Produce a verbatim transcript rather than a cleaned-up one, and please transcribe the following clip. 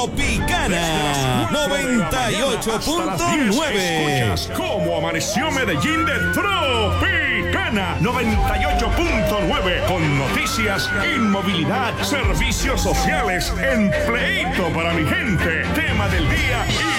Tropicana noventa y ocho punto nueve. Escuchas cómo amaneció Medellín de Tropicana noventa y ocho punto nueve, con noticias, inmovilidad, servicios sociales, empleito para mi gente, tema del día y